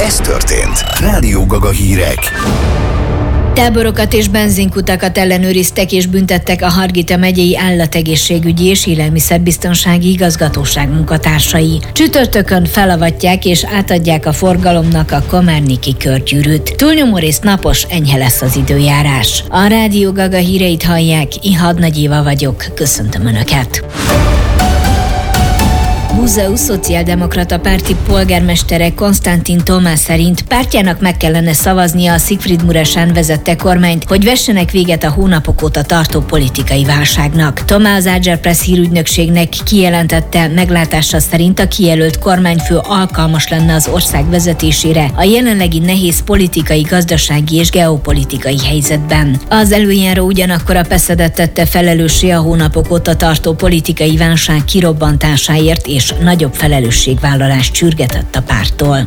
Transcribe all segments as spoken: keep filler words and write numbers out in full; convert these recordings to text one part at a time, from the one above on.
Ez történt. Rádió Gaga hírek. Táborokat és benzinkutakat ellenőriztek és büntettek a Hargita megyei állategészségügyi és élelmiszerbiztonsági igazgatóság munkatársai. Csütörtökön felavatják és átadják a forgalomnak a komárniki körgyűrűt. Túlnyomórészt napos, enyhe lesz az időjárás. A Rádió Gaga híreit hallják, én Hadnagy Éva vagyok, köszöntöm Önöket. Buzau szociáldemokrata párti polgármestere Konstantin Tomá szerint pártjának meg kellene szavaznia a Siegfried Muresan vezette kormányt, hogy vessenek véget a hónapok óta tartó politikai válságnak. Tomá az Agerpress hírügynökségnek kijelentette, meglátása szerint a kijelölt kormányfő alkalmas lenne az ország vezetésére a jelenlegi nehéz politikai, gazdasági és geopolitikai helyzetben. Az előjáró ugyanakkor a Peszedet tette felelőssé a hónapok óta tartó politikai válság kirobbantásáért és nagyobb felelősségvállalást sürgetett a párttól.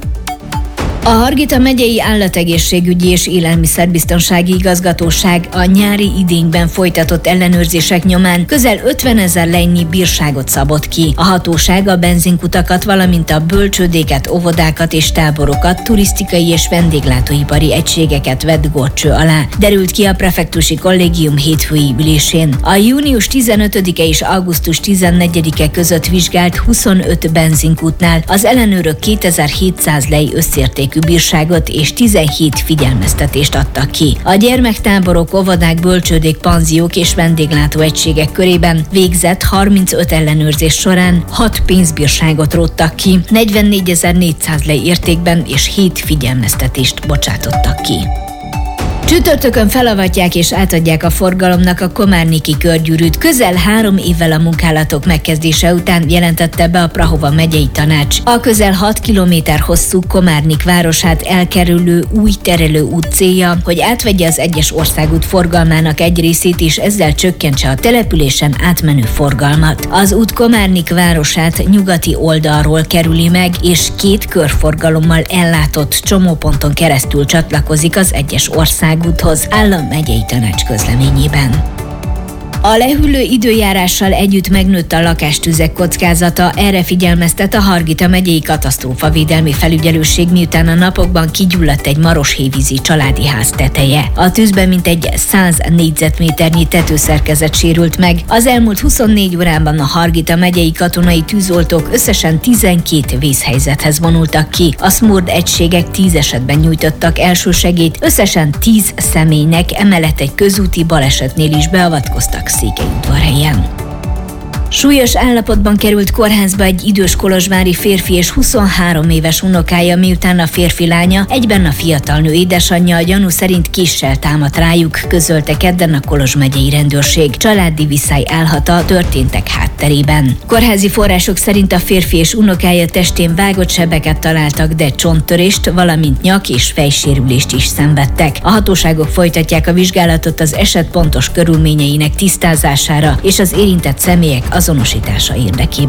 A Hargita megyei állategészségügyi és élelmiszerbiztonsági igazgatóság a nyári idényben folytatott ellenőrzések nyomán közel ötvenezer lejnyi bírságot szabott ki. A hatóság a benzinkutakat, valamint a bölcsődéket, óvodákat és táborokat, turisztikai és vendéglátóipari egységeket vett górcső alá, derült ki a prefektusi kollégium hétfői ülésén. A június tizenötödike és augusztus tizennegyedike között vizsgált huszonöt benzinkútnál az ellenőrök kétezer-hétszáz lej összértékű bírságot és tizenhét figyelmeztetést adtak ki. A gyermektáborok, óvodák, bölcsődék, panziók és vendéglátóegységek körében végzett harmincöt ellenőrzés során hat pénzbírságot róttak ki, negyvennégyezer-négyszáz lej értékben és hét figyelmeztetést bocsátottak ki. Csütörtökön felavatják és átadják a forgalomnak a komárniki körgyűrűt. Közel három évvel a munkálatok megkezdése után jelentette be a Prahova megyei tanács. A közel hat kilométer hosszú Komárnik városát elkerülő új terelőút célja, hogy átvegye az egyes országút forgalmának egy részét és ezzel csökkentse a településen átmenő forgalmat. Az út Komárnik városát nyugati oldalról kerüli meg, és két körforgalommal ellátott csomóponton keresztül csatlakozik az egyes ország úthoz, áll a megyei tanács közleményében. A lehűlő időjárással együtt megnőtt a lakástüzek kockázata, erre figyelmeztet a Hargita megyei katasztrófavédelmi felügyelőség, miután a napokban kigyulladt egy maroshévízi családi ház teteje. A tűzben mintegy száz négyzetméternyi tetőszerkezet sérült meg. Az elmúlt huszonnégy órában a Hargita megyei katonai tűzoltók összesen tizenkét vészhelyzethez vonultak ki. A SZMORD egységek tíz esetben nyújtottak elsősegélyt, összesen tíz személynek, emellett egy közúti balesetnél is beavatkoztak Székelyudvarhelyen. Súlyos állapotban került kórházba egy idős kolozsvári férfi és huszonhárom éves unokája, miután a férfi lánya, egyben a fiatal nő édesanyja a gyanú szerint késsel támadt rájuk, közölte kedden a Kolozs megyei rendőrség. Családi viszály állhat a történtek hátterében. Kórházi források szerint a férfi és unokája testén vágott sebeket találtak, de csonttörést, valamint nyak- és fejsérülést is szenvedtek. A hatóságok folytatják a vizsgálatot az eset pontos körülményeinek tisztázására és az érintett személyek azonosítása érdekében.